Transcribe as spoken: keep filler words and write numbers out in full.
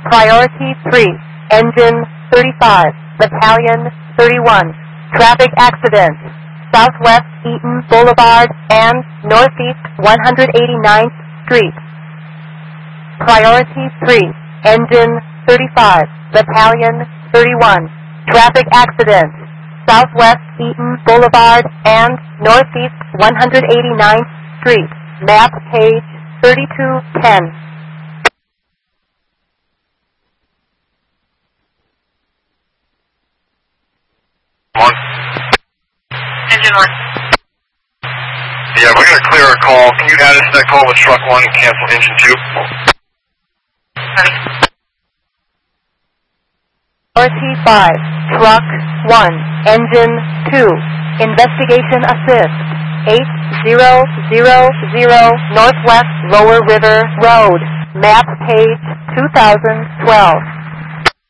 Priority three, Engine thirty-five, Battalion thirty-one. Traffic accident. Southwest Eaton Boulevard and Northeast one hundred eighty-ninth Street. Priority three, Engine thirty-five, Battalion thirty-one. Traffic accident. Southwest Eaton Boulevard and Northeast one hundred eighty-ninth Street. Map page thirty-two ten. One. Engine one. Yeah, we're going to clear a call. Can you add us to that call with truck one and cancel engine two? Sorry. Priority five, Truck one, Engine two. Investigation assist. eight zero zero zero Northwest Lower River Road. Map page two thousand twelve.